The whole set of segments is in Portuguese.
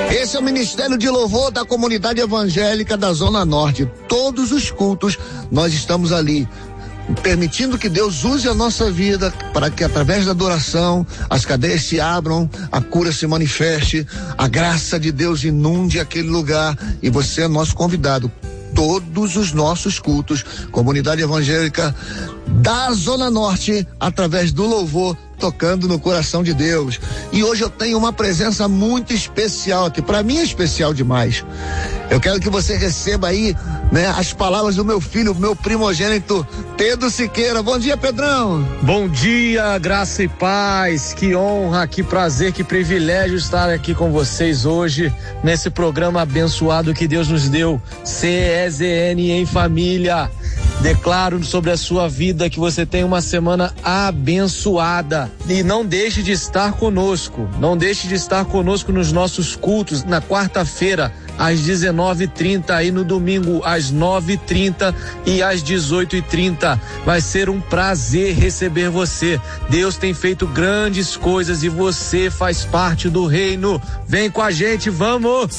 Esse é o Ministério de Louvor da Comunidade Evangélica da Zona Norte. Todos os cultos nós estamos ali, permitindo que Deus use a nossa vida para que através da adoração as cadeias se abram, a cura se manifeste, a graça de Deus inunde aquele lugar, e você é nosso convidado. Todos os nossos cultos, Comunidade Evangélica da Zona Norte, através do louvor, tocando no coração de Deus. E hoje eu tenho uma presença muito especial aqui, para mim é especial demais. Eu quero que você receba aí, né, as palavras do meu filho, meu primogênito, Pedro Siqueira. Bom dia, Pedrão. Bom dia, graça e paz, que honra, que prazer, que privilégio estar aqui com vocês hoje, nesse programa abençoado que Deus nos deu, CEZN em Família. Declaro sobre a sua vida que você tem uma semana abençoada, e não deixe de estar conosco, nos nossos cultos, na quarta-feira às 19h30 e no domingo às 9h30 e às 18h30. Vai ser um prazer receber você. Deus tem feito grandes coisas e você faz parte do reino. Vem com a gente, vamos!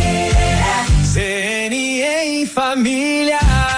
CN em Família.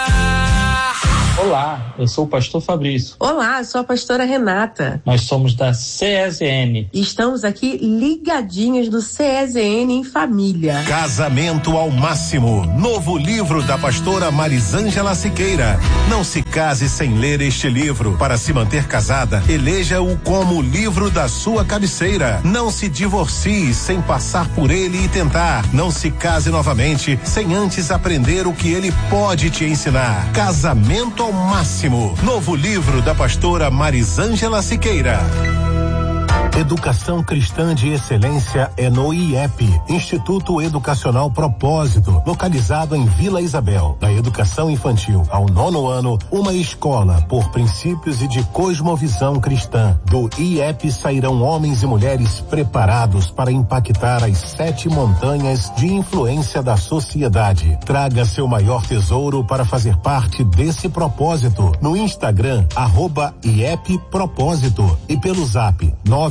Olá, eu sou o pastor Fabrício. Olá, eu sou a pastora Renata. Nós somos da CEZN. Estamos aqui ligadinhos do CEZN em Família. Casamento ao Máximo, novo livro da pastora Marisângela Siqueira. Não se case sem ler este livro. Para se manter casada, eleja-o como livro da sua cabeceira. Não se divorcie sem passar por ele e tentar. Não se case novamente sem antes aprender o que ele pode te ensinar. Casamento ao Máximo, novo livro da pastora Marisângela Siqueira. Educação cristã de excelência é no IEP, Instituto Educacional Propósito, localizado em Vila Isabel. Da educação infantil ao 9º ano, uma escola por princípios e de cosmovisão cristã. Do IEP sairão homens e mulheres preparados para impactar as 7 montanhas de influência da sociedade. Traga seu maior tesouro para fazer parte desse propósito no Instagram, @IEP Propósito, e pelo Zap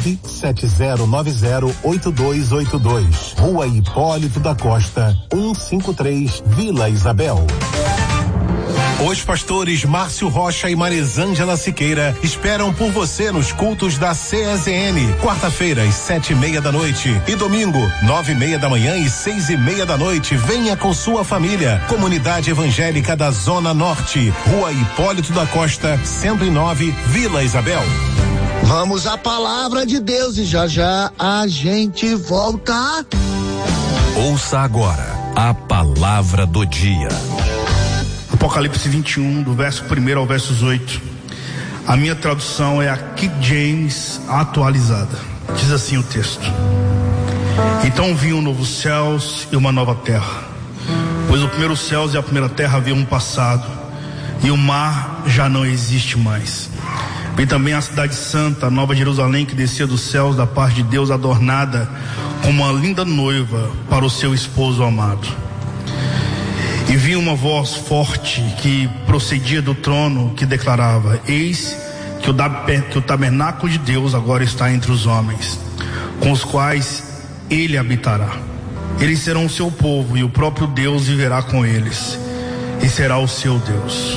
970908282. Rua Hipólito da Costa, 153, Vila Isabel. Os pastores Márcio Rocha e Marisângela Siqueira esperam por você nos cultos da CEZN, quarta-feira às 7h30 da noite e domingo 9h30 da manhã e 6h30 da noite. Venha com sua família. Comunidade Evangélica da Zona Norte, Rua Hipólito da Costa, 109, Vila Isabel. Vamos à palavra de Deus e já já a gente volta. Ouça agora a palavra do dia. Apocalipse 21, do verso 1 ao verso 8. A minha tradução é a King James atualizada. Diz assim o texto: Então vi um novo céus e uma nova terra, pois o primeiro céus e a primeira terra haviam passado, e o mar já não existe mais. Vi também a cidade santa, a nova Jerusalém, que descia dos céus da parte de Deus, adornada como uma linda noiva para o seu esposo amado. E vi uma voz forte que procedia do trono, que declarava: Eis que o tabernáculo de Deus agora está entre os homens, com os quais ele habitará. Eles serão o seu povo, e o próprio Deus viverá com eles, e será o seu Deus.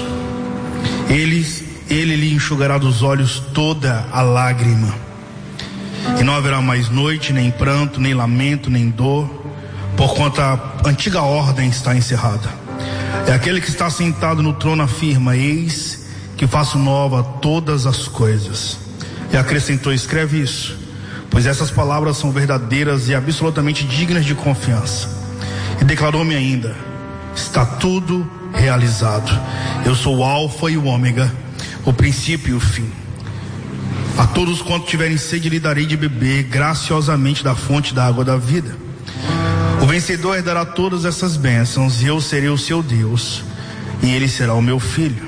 Ele lhe enxugará dos olhos toda a lágrima, e não haverá mais noite, nem pranto, nem lamento, nem dor, porquanto a antiga ordem está encerrada. É aquele que está sentado no trono afirma: Eis que faço nova todas as coisas. E acrescentou: escreve isso, pois essas palavras são verdadeiras e absolutamente dignas de confiança. E declarou-me ainda: está tudo realizado. Eu sou o Alfa e o Ômega, o princípio e o fim. A todos quantos tiverem sede lhe darei de beber graciosamente da fonte da água da vida. O vencedor herdará todas essas bênçãos, e eu serei o seu Deus, e ele será o meu filho.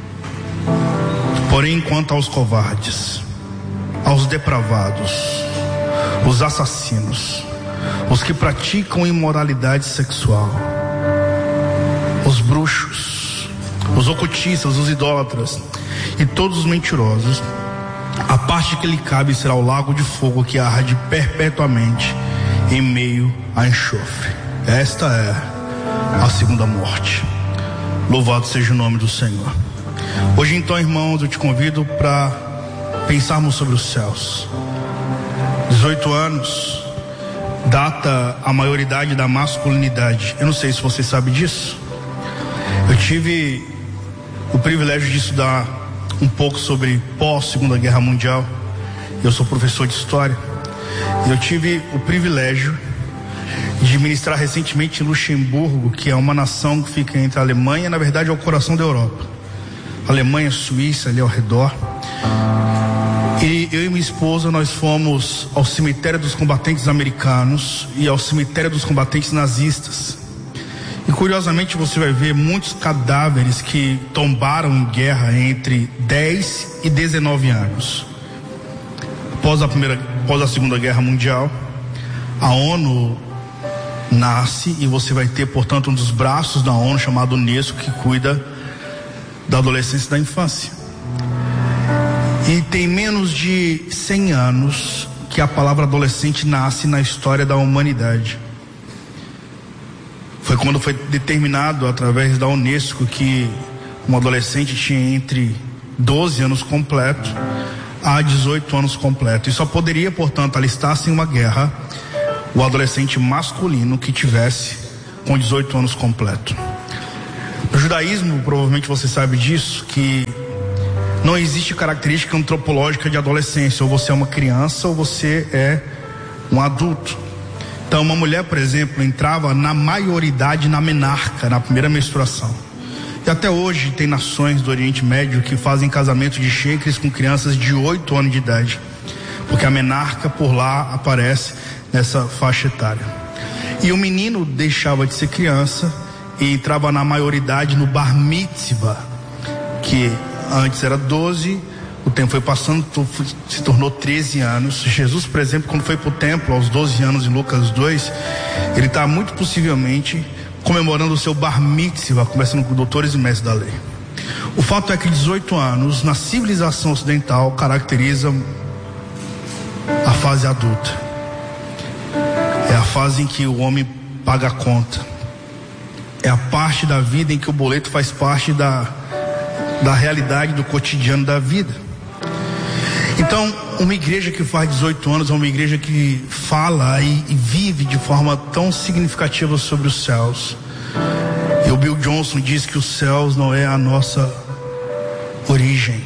Porém, quanto aos covardes, aos depravados, os assassinos, os que praticam imoralidade sexual, os bruxos, os ocultistas, os idólatras e todos os mentirosos, a parte que lhe cabe será o lago de fogo que arde perpetuamente em meio meio a enxofre. Esta é a segunda morte. Louvado seja o nome do Senhor. Hoje então, irmãos, eu te convido para pensarmos sobre os céus. 18 anos data a maioridade da masculinidade. Eu não sei se você sabe disso. Eu tive o privilégio de estudar um pouco sobre pós-Segunda Guerra Mundial. Eu sou professor de história. Eu tive o privilégio de ministrar recentemente em Luxemburgo, que é uma nação que fica entre a Alemanha, na verdade é o coração da Europa. Alemanha, Suíça, ali ao redor. E eu e minha esposa, nós fomos ao cemitério dos combatentes americanos e ao cemitério dos combatentes nazistas. E curiosamente você vai ver muitos cadáveres que tombaram em guerra entre 10 e 19 anos. Após a Segunda Guerra Mundial, a ONU nasce e você vai ter, portanto, um dos braços da ONU chamado Unesco, que cuida da adolescência e da infância. E tem menos de 100 anos que a palavra adolescente nasce na história da humanidade. Foi quando foi determinado através da Unesco que um adolescente tinha entre 12 anos completo a 18 anos completo. E só poderia, portanto, alistar-se em uma guerra o adolescente masculino que tivesse com 18 anos completo. No judaísmo, provavelmente você sabe disso, que não existe característica antropológica de adolescência. Ou você é uma criança ou você é um adulto. Então uma mulher, por exemplo, entrava na maioridade na menarca, na primeira menstruação. E até hoje tem nações do Oriente Médio que fazem casamento de sheikhs com crianças de 8 anos de idade, porque a menarca por lá aparece nessa faixa etária. E o menino deixava de ser criança e entrava na maioridade no bar mitzvah, que antes era 12, o tempo foi passando, se tornou 13 anos. Jesus, por exemplo, quando foi para o templo aos 12 anos em Lucas 2, ele está muito possivelmente comemorando o seu bar mitzvah, conversando com doutores e mestres da lei. O fato é que 18 anos na civilização ocidental caracteriza a fase adulta. É a fase em que o homem paga a conta. É a parte da vida em que o boleto faz parte da realidade do cotidiano da vida. Então, uma igreja que faz 18 anos é uma igreja que fala e vive de forma tão significativa sobre os céus. E o Bill Johnson diz que os céus não é a nossa origem.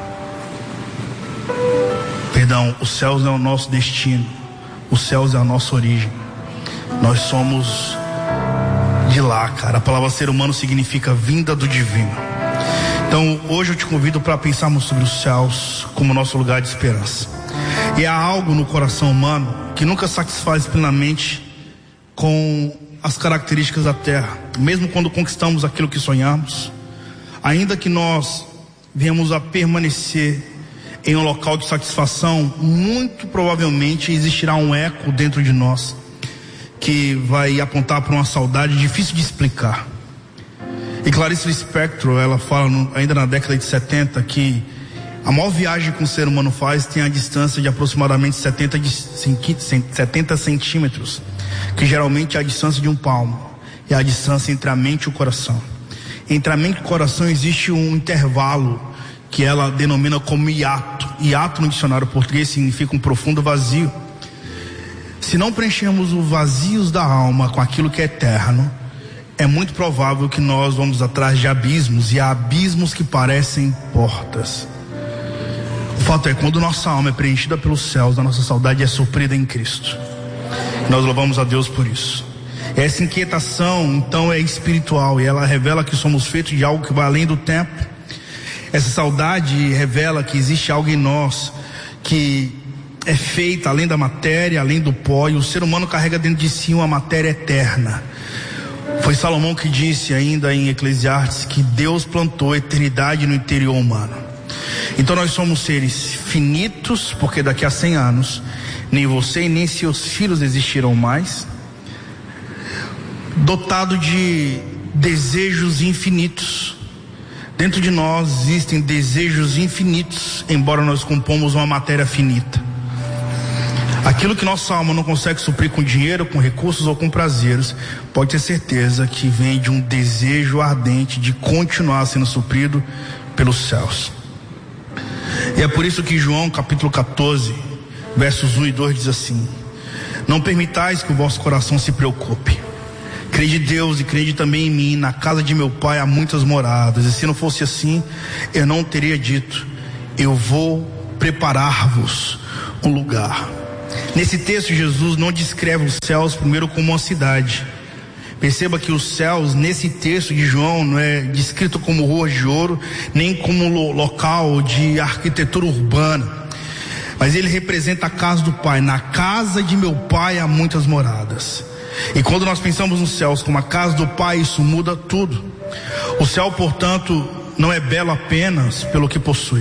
Perdão, os céus não é o nosso destino. Os céus é a nossa origem. Nós somos de lá, cara. A palavra ser humano significa vinda do divino. Então hoje eu te convido para pensarmos sobre os céus como nosso lugar de esperança. E há algo no coração humano que nunca satisfaz plenamente com as características da terra. Mesmo quando conquistamos aquilo que sonhamos, ainda que nós venhamos a permanecer em um local de satisfação, muito provavelmente existirá um eco dentro de nós que vai apontar para uma saudade difícil de explicar. E Clarice Lispector, ela fala ainda na década de 70 que a maior viagem que um ser humano faz tem a distância de aproximadamente 70 centímetros, que geralmente é a distância de um palmo, é a distância entre a mente e o coração. Entre a mente e o coração existe um intervalo que ela denomina como hiato. Hiato no dicionário português significa um profundo vazio. Se não preenchermos os vazios da alma com aquilo que é eterno, é muito provável que nós vamos atrás de abismos, e há abismos que parecem portas. O fato é que quando nossa alma é preenchida pelos céus, a nossa saudade é suprida em Cristo. Nós louvamos a Deus por isso. Essa inquietação então é espiritual, e ela revela que somos feitos de algo que vai além do tempo. Essa saudade revela que existe algo em nós que é feita além da matéria, além do pó, e o ser humano carrega dentro de si uma matéria eterna. Foi Salomão que disse ainda em Eclesiastes que Deus plantou eternidade no interior humano. Então nós somos seres finitos, porque daqui a 100 anos nem você e nem seus filhos existirão mais, dotado de desejos infinitos. Dentro de nós existem desejos infinitos, embora nós compomos uma matéria finita. Aquilo que nossa alma não consegue suprir com dinheiro, com recursos ou com prazeres, pode ter certeza que vem de um desejo ardente de continuar sendo suprido pelos céus. E é por isso que João capítulo 14, versos 1 e 2 diz assim: não permitais que o vosso coração se preocupe. Crede em Deus e crede também em mim. Na casa de meu pai há muitas moradas. E se não fosse assim, eu não teria dito: eu vou preparar-vos um lugar. Nesse texto, Jesus não descreve os céus primeiro como uma cidade. Perceba que os céus, nesse texto de João, não é descrito como ruas de ouro, nem como local de arquitetura urbana, mas ele representa a casa do Pai. Na casa de meu pai há muitas moradas. E quando nós pensamos nos céus como a casa do Pai, isso muda tudo. O céu, portanto, não é belo apenas pelo que possui.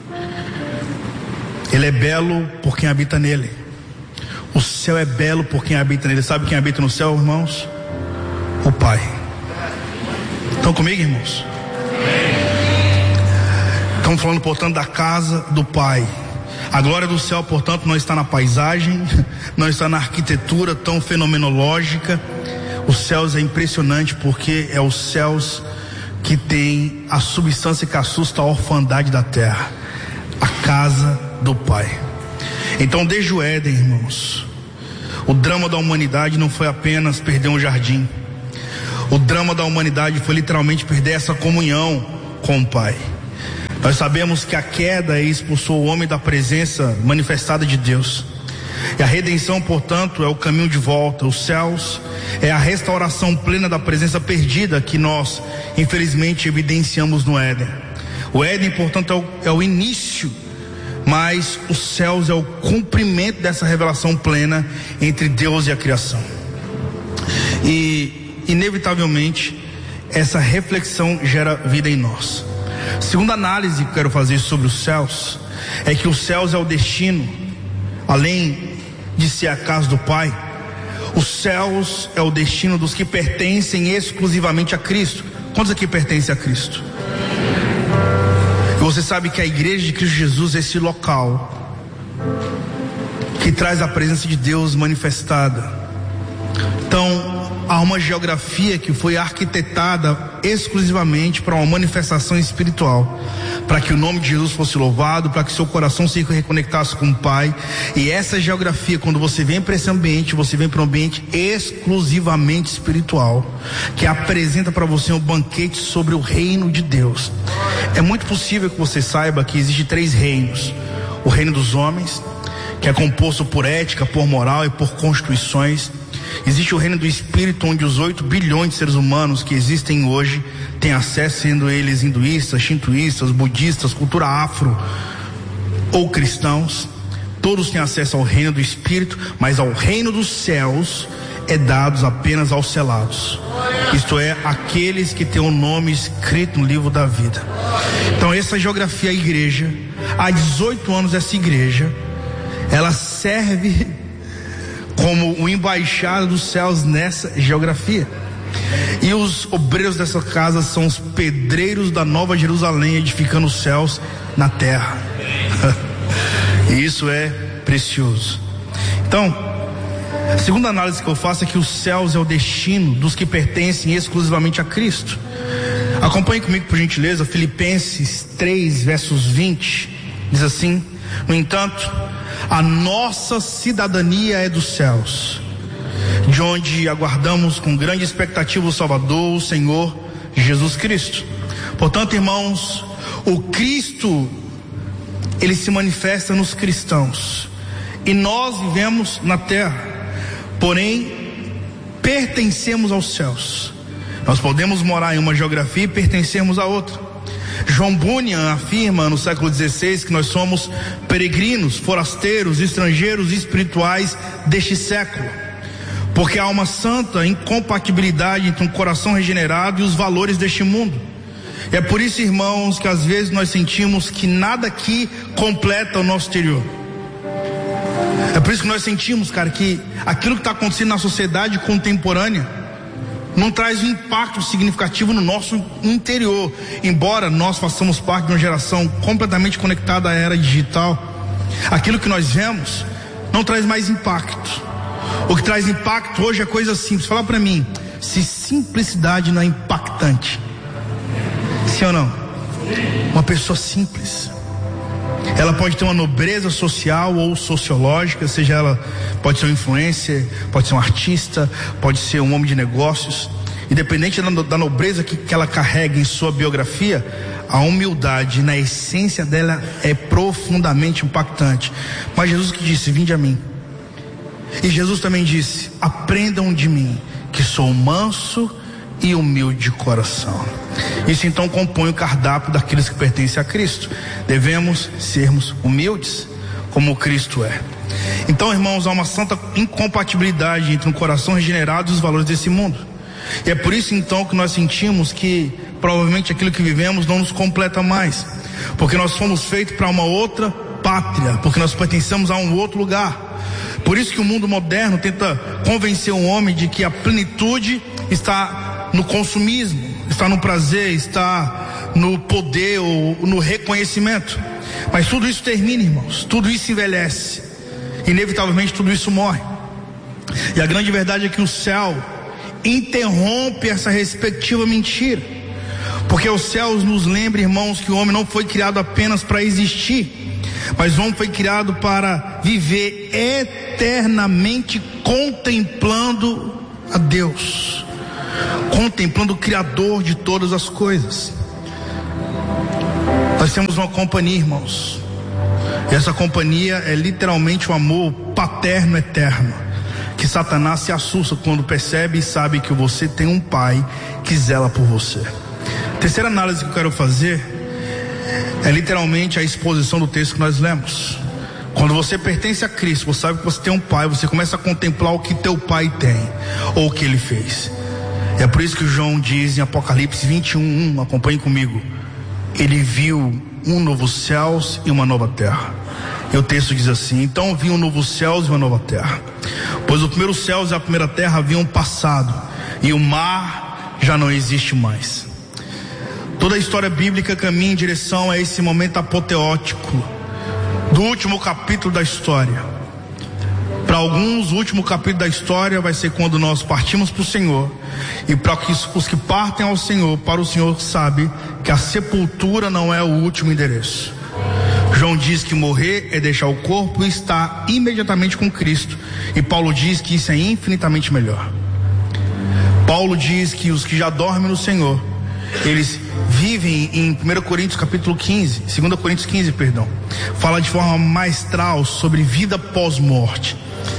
Ele é belo por quem habita nele. O céu é belo por quem habita nele. Sabe quem habita no céu, irmãos? O Pai. Estão comigo, irmãos? Estamos falando, portanto, da casa do Pai. A glória do céu, portanto, não está na paisagem, não está na arquitetura tão fenomenológica. Os céus é impressionante porque é os céus que tem a substância que assusta a orfandade da terra, a casa do Pai. Então, desde o Éden, irmãos, o drama da humanidade não foi apenas perder um jardim. O drama da humanidade foi literalmente perder essa comunhão com o Pai. Nós sabemos que a queda expulsou o homem da presença manifestada de Deus. E a redenção, portanto, é o caminho de volta. Os céus é a restauração plena da presença perdida que nós, infelizmente, evidenciamos no Éden. O Éden, portanto, é o início, mas os céus é o cumprimento dessa revelação plena entre Deus e a criação. E, inevitavelmente, essa reflexão gera vida em nós. Segunda análise que eu quero fazer sobre os céus é que os céus é o destino, além de ser a casa do Pai, os céus é o destino dos que pertencem exclusivamente a Cristo. Quantos aqui pertencem a Cristo? E você sabe que a igreja de Cristo Jesus é esse local que traz a presença de Deus manifestada. Então, há uma geografia que foi arquitetada exclusivamente para uma manifestação espiritual, para que o nome de Jesus fosse louvado, para que seu coração se reconectasse com o Pai. E essa geografia, quando você vem para esse ambiente, você vem para um ambiente exclusivamente espiritual, que apresenta para você um banquete sobre o reino de Deus. É muito possível que você saiba que existem 3 reinos: o reino dos homens, que é composto por ética, por moral e por constituições. Existe o reino do Espírito, onde os 8 bilhões de seres humanos que existem hoje têm acesso, sendo eles hinduístas, shintoístas, budistas, cultura afro ou cristãos. Todos têm acesso ao reino do Espírito, mas ao reino dos céus é dado apenas aos selados, isto é, aqueles que têm o nome escrito no livro da vida. Então essa geografia, a igreja, há 18 anos essa igreja, ela serve como o embaixado dos céus nessa geografia. E os obreiros dessa casa são os pedreiros da Nova Jerusalém, edificando os céus na terra. E isso é precioso. Então, a segunda análise que eu faço é que os céus é o destino dos que pertencem exclusivamente a Cristo. Acompanhe comigo, por gentileza, Filipenses 3, versos 20. Diz assim: no entanto, a nossa cidadania é dos céus, de onde aguardamos com grande expectativa o Salvador, o Senhor Jesus Cristo. Portanto, irmãos, o Cristo, ele se manifesta nos cristãos, e nós vivemos na terra, porém pertencemos aos céus. Nós podemos morar em uma geografia e pertencermos a outra. João Bunyan afirma no século XVI que nós somos peregrinos, forasteiros, estrangeiros espirituais deste século, porque há uma santa incompatibilidade entre um coração regenerado e os valores deste mundo. E é por isso, irmãos, que às vezes nós sentimos que nada aqui completa o nosso exterior. É por isso que nós sentimos, cara, que aquilo que está acontecendo na sociedade contemporânea não traz um impacto significativo no nosso interior. Embora nós façamos parte de uma geração completamente conectada à era digital, aquilo que nós vemos não traz mais impacto. O que traz impacto hoje é coisa simples. Fala para mim, se simplicidade não é impactante, sim ou não? Uma pessoa simples, ela pode ter uma nobreza social ou sociológica, seja ela pode ser um influencer, pode ser um artista, pode ser um homem de negócios. Independente da nobreza que ela carrega em sua biografia, a humildade na essência dela é profundamente impactante. Mas Jesus que disse, vinde a mim. E Jesus também disse, aprendam de mim, que sou manso e humilde de coração. Isso então compõe o cardápio daqueles que pertencem a Cristo. Devemos sermos humildes como Cristo é. Então, irmãos, há uma santa incompatibilidade entre um coração regenerado e os valores desse mundo. E é por isso então que nós sentimos que provavelmente aquilo que vivemos não nos completa mais, porque nós fomos feitos para uma outra pátria, porque nós pertencemos a um outro lugar. Por isso que o mundo moderno tenta convencer o homem de que a plenitude está no consumismo, está no prazer, está no poder ou no reconhecimento. Mas tudo isso termina, irmãos, tudo isso envelhece, inevitavelmente tudo isso morre. E a grande verdade é que o céu interrompe essa respectiva mentira, porque os céus nos lembram, irmãos, que o homem não foi criado apenas para existir, mas o homem foi criado para viver eternamente contemplando a Deus, contemplando o Criador de todas as coisas. Nós temos uma companhia, irmãos, e essa companhia é literalmente o amor paterno eterno, que Satanás se assusta quando percebe e sabe que você tem um pai que zela por você. A terceira análise que eu quero fazer é literalmente a exposição do texto que nós lemos. Quando você pertence a Cristo, você sabe que você tem um pai, você começa a contemplar o que teu pai tem, ou o que ele fez. É por isso que João diz em Apocalipse 21:1, acompanhe comigo, ele viu um novo céus e uma nova terra. E o texto diz assim, então vi um novo céus e uma nova terra, pois o primeiro céus e a primeira terra haviam passado, e o mar já não existe mais. Toda a história bíblica caminha em direção a esse momento apoteótico do último capítulo da história. Para alguns, o último capítulo da história vai ser quando nós partimos para o Senhor, e para os que partem ao Senhor, para o Senhor sabe que a sepultura não é o último endereço. João diz que morrer é deixar o corpo e estar imediatamente com Cristo, e Paulo diz que isso é infinitamente melhor. Paulo diz que os que já dormem no Senhor, eles vivem em 1 Coríntios capítulo 15, 2 Coríntios 15, perdão, fala de forma maestral sobre vida pós-morte.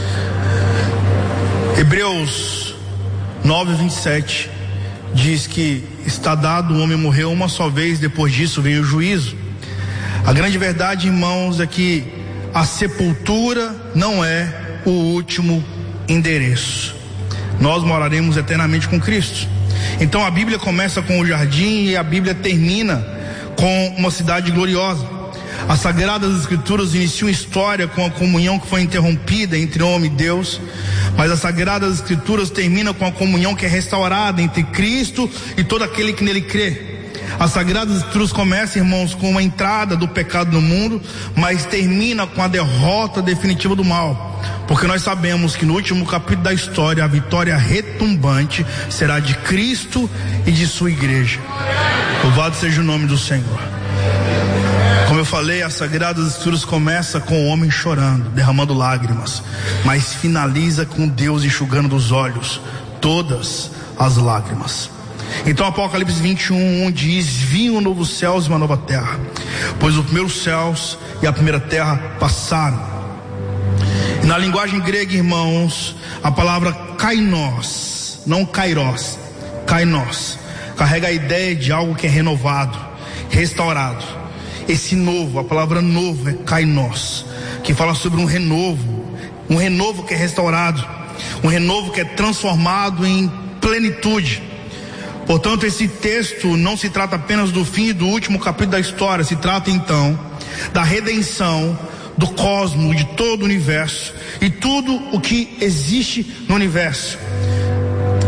Hebreus 9:27 diz que está dado o homem morrer uma só vez, depois disso vem o juízo. A grande verdade, irmãos, é que a sepultura não é o último endereço. Nós moraremos eternamente com Cristo. Então a Bíblia começa com o jardim e a Bíblia termina com uma cidade gloriosa. As Sagradas Escrituras iniciam história com a comunhão que foi interrompida entre homem e Deus, mas as Sagradas Escrituras terminam com a comunhão que é restaurada entre Cristo e todo aquele que nele crê. As Sagradas Escrituras começam, irmãos, com uma entrada do pecado no mundo, mas termina com a derrota definitiva do mal, porque nós sabemos que no último capítulo da história a vitória retumbante será de Cristo e de sua igreja. Louvado seja o nome do Senhor. Como eu falei, as Sagradas Escrituras começa com o homem chorando, derramando lágrimas, mas finaliza com Deus enxugando dos olhos todas as lágrimas. Então Apocalipse 21:1 diz, vi um novo céus e uma nova terra, pois os primeiros céus e a primeira terra passaram. E na linguagem grega, irmãos, a palavra kainos, não kairos, kainos, carrega a ideia de algo que é renovado, restaurado. Esse novo, a palavra novo é kainos, que fala sobre um renovo que é restaurado, um renovo que é transformado em plenitude. Portanto, esse texto não se trata apenas do fim e do último capítulo da história, se trata então da redenção do cosmos, de todo o universo e tudo o que existe no universo.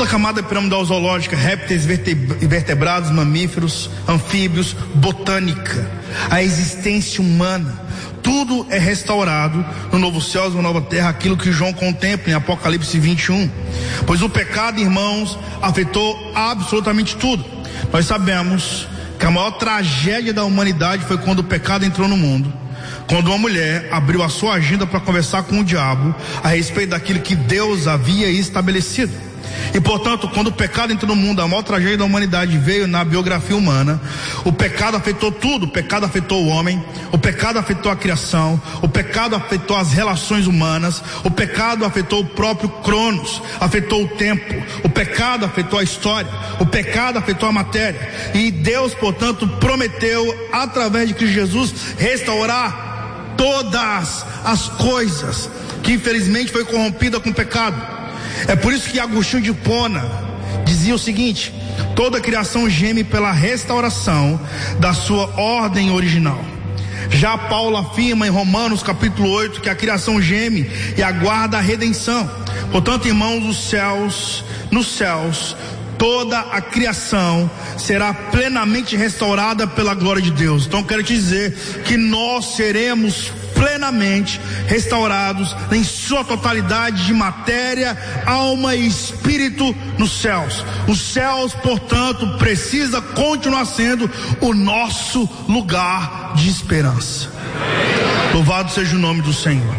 Toda a camada piramidal zoológica, répteis, vertebrados, mamíferos, anfíbios, botânica, a existência humana, tudo é restaurado no novo céu e na nova terra, aquilo que João contempla em Apocalipse 21. Pois o pecado, irmãos, afetou absolutamente tudo. Nós sabemos que a maior tragédia da humanidade foi quando o pecado entrou no mundo, quando uma mulher abriu a sua agenda para conversar com o diabo a respeito daquilo que Deus havia estabelecido. E portanto, quando o pecado entrou no mundo, a maior tragédia da humanidade veio na biografia humana. O pecado afetou tudo. O pecado afetou o homem, o pecado afetou a criação, o pecado afetou as relações humanas, o pecado afetou o próprio Cronos, afetou o tempo, o pecado afetou a história, o pecado afetou a matéria. E Deus, portanto, prometeu através de Cristo Jesus restaurar todas as coisas que infelizmente foi corrompida com o pecado. É por isso que Agostinho de Hipona dizia o seguinte: toda a criação geme pela restauração da sua ordem original. Já Paulo afirma em Romanos capítulo 8 que a criação geme e aguarda a redenção. Portanto, irmãos, nos céus, toda a criação será plenamente restaurada pela glória de Deus. Então quero te dizer que nós seremos plenamente restaurados em sua totalidade de matéria, alma e espírito nos céus. Os céus, portanto, precisa continuar sendo o nosso lugar de esperança. Louvado seja o nome do Senhor.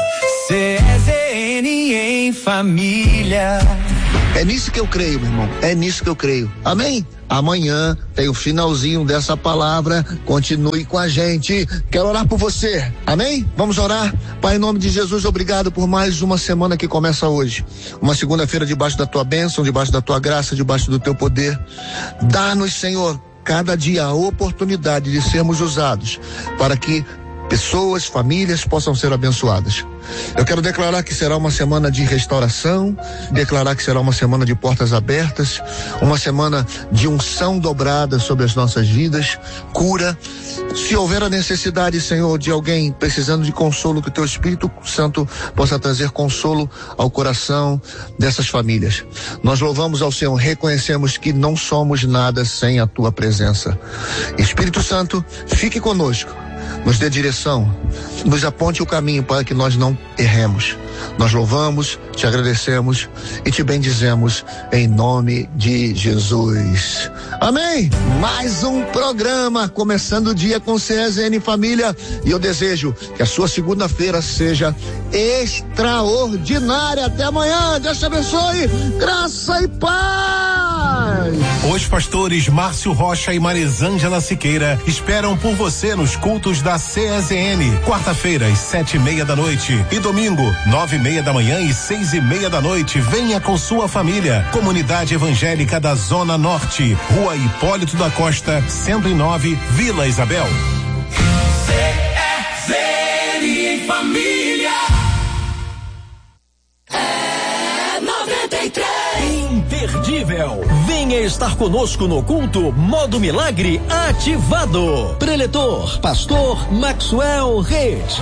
CSN em família. É nisso que eu creio, meu irmão. É nisso que eu creio. Amém? Amanhã tem o finalzinho dessa palavra. Continue com a gente. Quero orar por você. Amém? Vamos orar. Pai, em nome de Jesus, obrigado por mais uma semana que começa hoje. Uma segunda-feira debaixo da tua bênção, debaixo da tua graça, debaixo do teu poder. Dá-nos, Senhor, cada dia a oportunidade de sermos usados para que pessoas, famílias possam ser abençoadas. Eu quero declarar que será uma semana de restauração, declarar que será uma semana de portas abertas, uma semana de unção dobrada sobre as nossas vidas, cura. Se houver a necessidade, Senhor, de alguém precisando de consolo, que o teu Espírito Santo possa trazer consolo ao coração dessas famílias. Nós louvamos ao Senhor, reconhecemos que não somos nada sem a tua presença. Espírito Santo, fique conosco. Nos dê direção, nos aponte o caminho para que nós não erremos. Nós louvamos, te agradecemos e te bendizemos em nome de Jesus. Amém? Mais um programa começando o dia com CSN Família, e eu desejo que a sua segunda-feira seja extraordinária. Até amanhã, Deus te abençoe, graça e paz. Os pastores Márcio Rocha e Marisângela Siqueira esperam por você nos cultos da CSN, quarta-feira às 7:30 da noite e domingo 9:30 da manhã e 6:30 da noite. Venha com sua família. Comunidade Evangélica da Zona Norte, Rua Hipólito da Costa, 109, Vila Isabel. CSN em família. É 93. Imperdível. Venha estar conosco no culto Modo Milagre ativado. Preletor, pastor Maxwell Reis.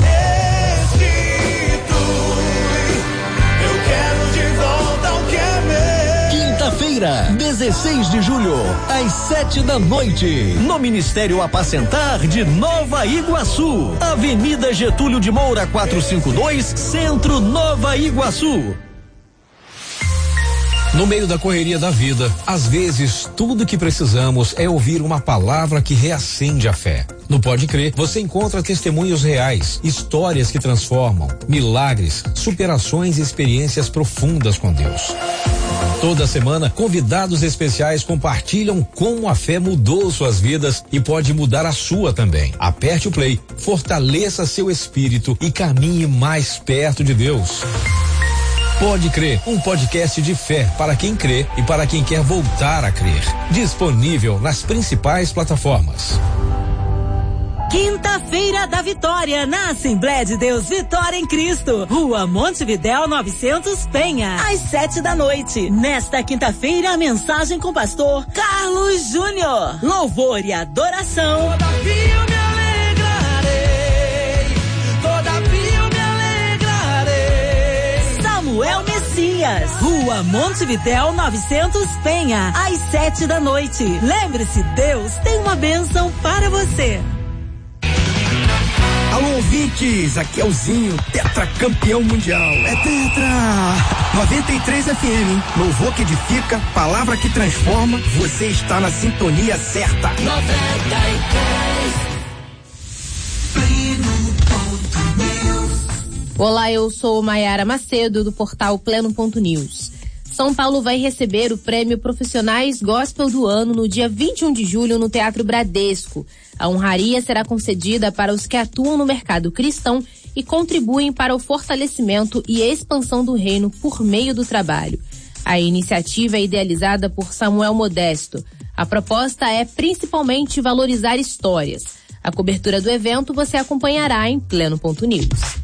Quinta-feira, 16 de julho, às 7 da noite, no Ministério Apacentar de Nova Iguaçu, Avenida Getúlio de Moura 452, Centro, Nova Iguaçu. No meio da correria da vida, às vezes tudo que precisamos é ouvir uma palavra que reacende a fé. No Pode Crer, você encontra testemunhos reais, histórias que transformam, milagres, superações e experiências profundas com Deus. Toda semana, convidados especiais compartilham como a fé mudou suas vidas e pode mudar a sua também. Aperte o play, fortaleça seu espírito e caminhe mais perto de Deus. Pode Crer, um podcast de fé para quem crê e para quem quer voltar a crer. Disponível nas principais plataformas. Quinta-feira da Vitória, na Assembleia de Deus Vitória em Cristo, Rua Montevidéu 900 Penha, às 7 da noite. Nesta quinta-feira, a mensagem com o pastor Carlos Júnior. Louvor e adoração. Todavia eu me alegrarei, todavia eu me alegrarei. Samuel Messias. Caxias. Rua Montevidéu 900 Penha, às 7 da noite. Lembre-se, Deus tem uma bênção para você. Alô, ouvintes, aqui é o Zinho, tetracampeão mundial. É tetra! 93 FM, hein? Louvor que edifica, palavra que transforma, você está na sintonia certa. 93. Olá, eu sou Maiara Macedo, do portal Pleno.news. São Paulo vai receber o Prêmio Profissionais Gospel do Ano no dia 21 de julho no Teatro Bradesco. A honraria será concedida para os que atuam no mercado cristão e contribuem para o fortalecimento e expansão do reino por meio do trabalho. A iniciativa é idealizada por Samuel Modesto. A proposta é principalmente valorizar histórias. A cobertura do evento você acompanhará em Pleno.news.